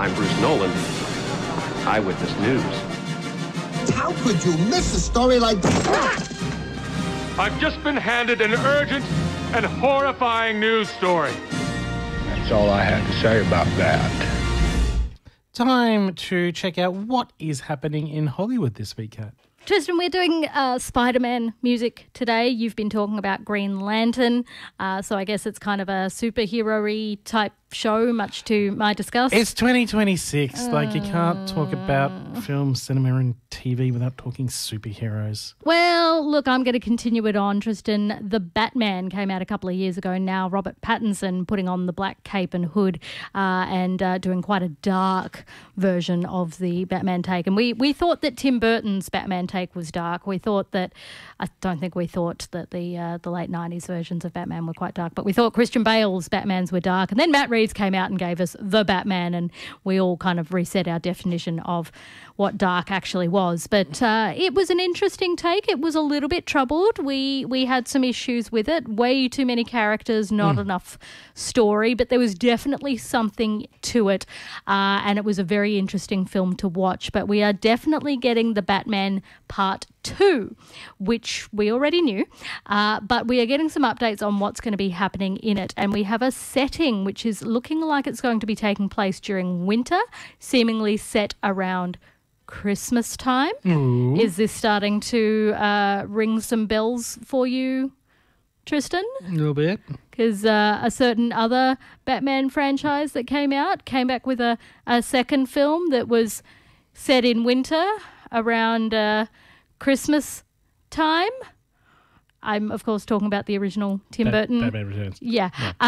I'm Bruce Nolan, Eyewitness News. How could you miss a story like that? I've just been handed an urgent and horrifying news story. That's all I have to say about that. Time to check out what is happening in Hollywood this week, Kat. Tristan, we're doing Spider-Man music today. You've been talking about Green Lantern, so I guess it's kind of a superhero-y type show, much to my disgust. It's 2026. You can't talk about film, cinema and TV without talking superheroes. Well, look, I'm going to continue it on, Tristan. The Batman came out a couple of years ago now. Robert Pattinson putting on the black cape and hood and doing quite a dark version of the Batman take. And we thought that Tim Burton's Batman take was dark. I don't think we thought that the late 90s versions of Batman were quite dark, but we thought Christian Bale's Batmans were dark. And then Matt Reeves came out and gave us the Batman, and we all kind of reset our definition of what dark actually was. But it was an interesting take. It was a little bit troubled. We had some issues with it. Way too many characters, not enough story, but there was definitely something to it. And it was a very interesting film to watch. But we are definitely getting the Batman Part 2, which we already knew. But we are getting some updates on what's going to be happening in it. And we have a setting which is looking like it's going to be taking place during winter, seemingly set around Christmas time. Ooh. Is this starting to ring some bells for you, Tristan? A little bit. Because a certain other Batman franchise that came back with a second film that was set in winter around Christmas time. I'm, of course, talking about the original Tim Burton. Batman Returns. Yeah.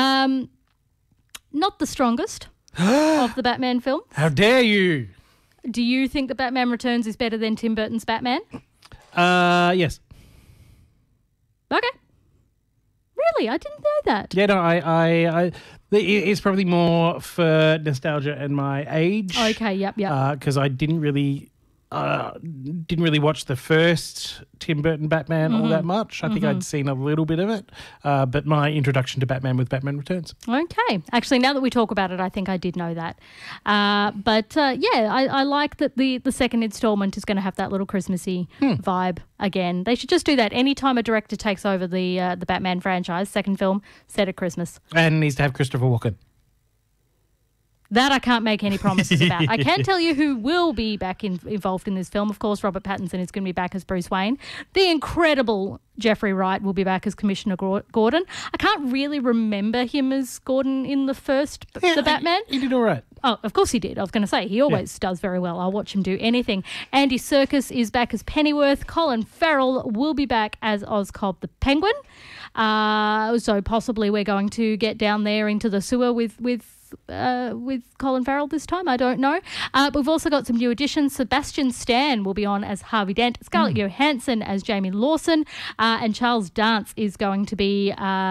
Not the strongest of the Batman films. How dare you? Do you think that Batman Returns is better than Tim Burton's Batman? Yes. Okay. Really? I didn't know that. Yeah, no, it's probably more for nostalgia and my age. Okay, yep. Because I didn't really watch the first Tim Burton Batman all that much. I think I'd seen a little bit of it, but my introduction to Batman was Batman Returns. Okay. Actually, now that we talk about it, I think I did know that. I like that the second installment is going to have that little Christmassy vibe again. They should just do that. Anytime a director takes over the Batman franchise, second film, set at Christmas. And needs to have Christopher Walken. That I can't make any promises about. I can tell you who will be back involved in this film. Of course, Robert Pattinson is going to be back as Bruce Wayne. The incredible Jeffrey Wright will be back as Commissioner Gordon. I can't really remember him as Gordon in the first The Batman. He did all right. Oh, of course he did. I was going to say, he always does very well. I'll watch him do anything. Andy Serkis is back as Pennyworth. Colin Farrell will be back as Oscorp the Penguin. So possibly we're going to get down there into the sewer with Colin Farrell this time. I don't know. But we've also got some new additions. Sebastian Stan will be on as Harvey Dent. Scarlett Johansson as Jamie Lawson. And Charles Dance is going to be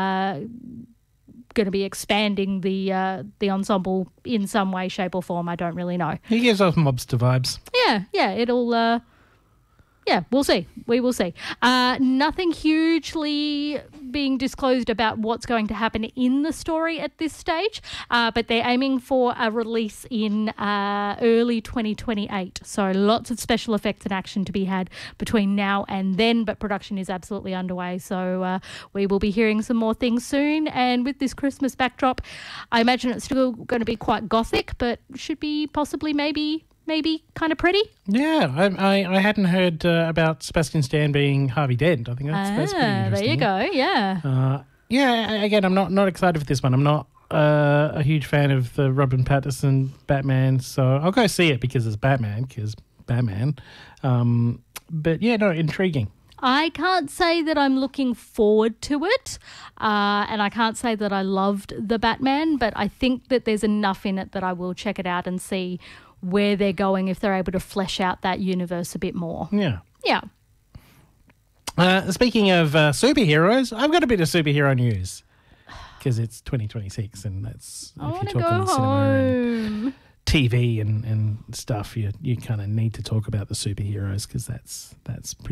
expanding the ensemble in some way, shape or form. I don't really know. He gives off mobster vibes. Yeah. It'll... we'll see. We will see. Nothing hugely being disclosed about what's going to happen in the story at this stage, but they're aiming for a release in early 2028. So lots of special effects and action to be had between now and then, but production is absolutely underway. So we will be hearing some more things soon. And with this Christmas backdrop, I imagine it's still going to be quite gothic, but should be possibly maybe kind of pretty. Yeah, I hadn't heard about Sebastian Stan being Harvey Dent. I think that's pretty interesting. There you go, yeah. Again, I'm not excited for this one. I'm not a huge fan of the Robert Pattinson Batman, so I'll go see it because it's Batman, but yeah, no, intriguing. I can't say that I'm looking forward to it, and I can't say that I loved the Batman, but I think that there's enough in it that I will check it out and see where they're going if they're able to flesh out that universe a bit more. Yeah. Yeah. Speaking of superheroes, I've got a bit of superhero news because it's 2026 and that's I if want you're to talking go cinema and home. TV and stuff, you kind of need to talk about the superheroes because that's